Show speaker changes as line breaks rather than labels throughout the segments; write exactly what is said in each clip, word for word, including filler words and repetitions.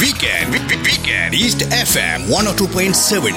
Weekend, Weekend, East F M one oh two point seven.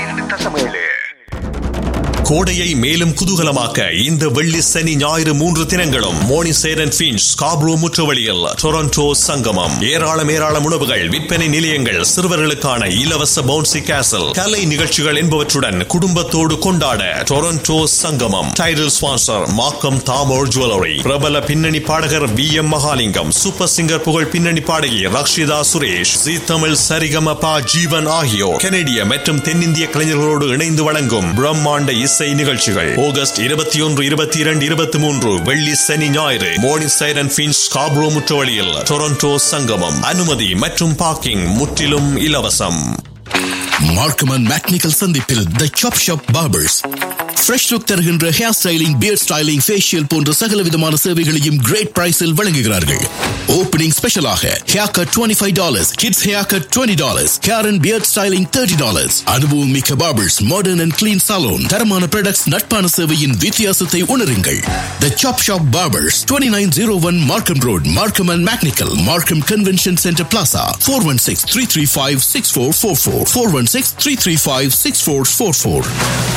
கோடையை மேலும் குதூகலமாக்க இந்த வெள்ளி சனி ஞாயிறு மூன்று தினங்களும் மோனிசேர் அண்ட் ஃபின்ச் ஸ்காப்ரோ முற்றுவழியில் டொரண்டோ சங்கமம். ஏராளம் ஏராளம் உணவுகள், விற்பனை நிலையங்கள், சிறுவர்களுக்கான இலவச பவுன்சி கேசல், கலை நிகழ்ச்சிகள் என்பவற்றுடன் குடும்பத்தோடு கொண்டாட டொரண்டோ சங்கமம். Title sponsor Markham Damor jewellery. பிரபல பின்னணி பாடகர் V M Mahalingam, super singer புகழ் பின்னணி பாடகி ரக்ஷிதா சுரேஷ், ஜி தமிழ் சரிகமபா ஜீவன் ஆகியோர் கனடிய மற்றும் தென்னிந்திய கலைஞர்களோடு இணைந்து வழங்கும் பிரம்மாண்ட இசை நிகழ்ச்சிகள். ஆகஸ்ட் இருபத்தி ஒன்று, இருபத்தி இரண்டு, இருபத்தி மூன்று வெள்ளி சனி ஞாயிறு மோனிசைட் அண்ட் ஃபின்ச் ஸ்காப்ரோ முற்றுவழியில் டொரண்டோ சங்கமம். அனுமதி மற்றும் பார்க்கிங் முற்றிலும் இலவசம்.
மார்க்கம் அண்ட் மேக்னிக்கல் சந்திப்பில் தி சாப் ஷாப் பார்பர்ஸ் ஃப்ரெஷ் லுக் தருகின்ற hair styling, pier styling, facial போன்ற சகல விதமான சேவைகளையும் கிரேட் பிரைஸில் வழங்குகிறார்கள். ஓப்பனிங் ஸ்பெஷலாக hair cut twenty five dollars, kids hair cut twenty dollars, hair and pier styling thirty dollars. அனுபவம் மிக்க barbers, modern and clean salon, தரமான ப்ராடக்ட்ஸ், நட்பான சேவையின் வித்தியாசத்தை உணருங்கள். தி சாப் shop barbers, twenty nine zero one மார்க்கம் ரோட், மார்க்கம் அண்ட் மேக்னிக்கல், மார்க்கம் convention centre plaza. Four one six three three five six four four four four one six three three five six four four four.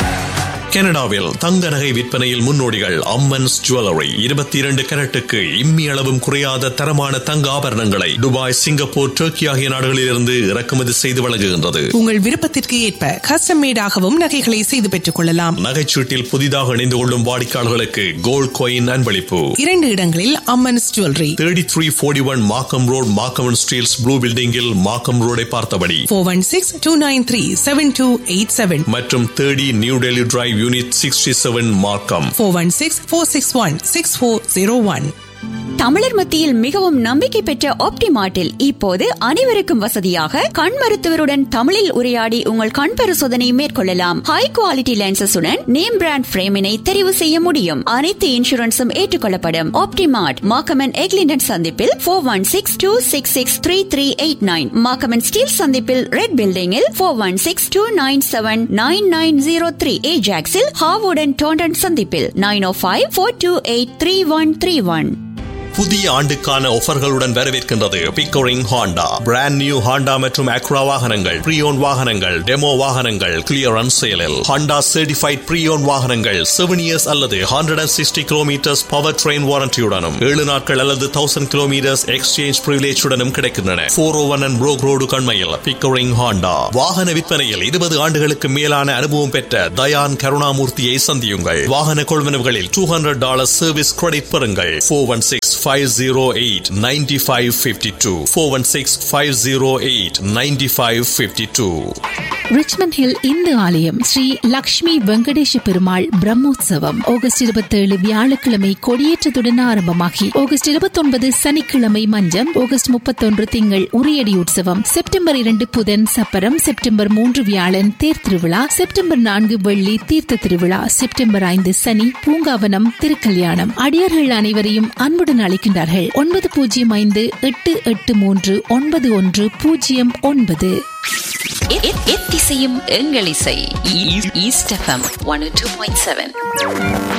கனடாவில் தங்க நகை விற்பனையில் முன்னோடிகள் Ammans jewellery. இருபத்தி இரண்டு கேரட்டுக்கு இம்மி அளவும் குறையாத தரமான தங்க ஆபரணங்களை துபாய், சிங்கப்பூர், டர்க்கி ஆகிய நாடுகளிலிருந்து இறக்குமதி செய்து வழங்குகின்றது.
உங்கள் விருப்பத்திற்கு ஏற்ப கஸ்டம் மேடாகவும் நகைகளை செய்து பெற்றுக் கொள்ளலாம்.
நகைச்சீட்டில் புதிதாக இணைந்து கொள்ளும் வாடிக்கையாளர்களுக்கு கோல்ட் காயின் அன்பளிப்பு.
இரண்டு இடங்களில் Ammans jewellery.
Thirty three forty one மார்க்கம் road, Markham and Steeles blue பில்டிங்கில் மார்க்கம் ரோடை பார்த்தபடி.
Four one six two nine three seven two eight seven
மற்றும் thirty new Delhi drive unit sixty seven மார்க்கம்.
Four one six four six one six four zero one.
தமிழர் மத்தியில் மிகவும் நம்பிக்கை பெற்ற ஆப்டிமார்ட்டில் இப்போது அனைவருக்கும் வசதியாக கண் மருத்துவருடன் தமிழில் உரையாடி உங்கள் கண் பரிசோதனை மேற்கொள்ளலாம். ஹை குவாலிட்டி லென்சஸுடன் நேம் பிராண்ட் பிரேமினை தெரிவு செய்ய முடியும். அனைத்து இன்சூரன்ஸும் ஏற்றுக்கொள்ளப்படும். ஆப்டிமார்ட் மார்க்கம் எக்லிண்டன் சந்திப்பில் four one six two six six three three eight nine, மார்க்கம் ஸ்டீல் சந்திப்பில் ரெட் பில்டிங்கில் four one six two nine seven nine nine zero three, ஏஜாக்ஸில் ஹாவுடன் Taunton சந்திப்பில் நைன் ஓ five four two eight three one three one.
புதிய ஆண்டுக்கான ஆஃபர்களுடன் வரவேற்கின்றது Pickering Honda. Brand new Honda மற்றும் Accra வாகனங்கள், ப்ரீயோன் வாகனங்கள், demo வாகனங்கள் கிளியரன்ஸ் சேலில். ஹாண்டா சர்டிஃபைட் ப்ரீயோன் வாகனங்கள் seven years அல்லது hundred and sixty kilometres power train வாரண்டியுடனும் ஏழு நாட்கள் அல்லது தௌசண்ட் கிலோமீட்டர்ஸ் எக்ஸ்சேஞ்ச் பிரிவிலேஜுடனும் கிடைக்கின்றன. Four O one and Broek road கண்மையில் Pickering Honda. வாகன விற்பனையில் இருபது ஆண்டுகளுக்கு மேலான அனுபவம் பெற்ற தயான் கருணாமூர்த்தியை சந்தியுங்கள். வாகன கொள்வனவுகளில் two hundred dollar service credit பெறுங்கள். Four one six five oh eight nine five five two four one six five oh eight nine five five two.
Richmond hill Hindu ஆலயம் ஸ்ரீ லக்ஷ்மி வெங்கடேஷ பெருமாள் பிரம்மோற்சவம் ஆகஸ்ட் இருபத்தி ஏழு வியாழக்கிழமை கொடியேற்றத்துடன் ஆரம்பமாகி ஆகஸ்ட் இருபத்தி ஒன்பது சனிக்கிழமை மஞ்சம், ஆகஸ்ட் முப்பத்தி ஒன்று திங்கள் உரியடி உற்சவம், செப்டம்பர் இரண்டு புதன் சப்பரம், செப்டம்பர் மூன்று வியாழன் தேர் திருவிழா, செப்டம்பர் நான்கு வெள்ளி தீர்த்த திருவிழா, செப்டம்பர் ஐந்து சனி பூங்காவனம் திருக்கல்யாணம். அடியார்கள் அனைவரையும் அன்புடன் அழைக்கின்றார்கள். ஒன்பது பூஜ்ஜியம் ஐந்து எட்டு எட்டு மூன்று ஒன்பது ஒன்று பூஜ்ஜியம் ஒன்பது.
எத்திசையும் எங்கள் இசை east FM one two point seven.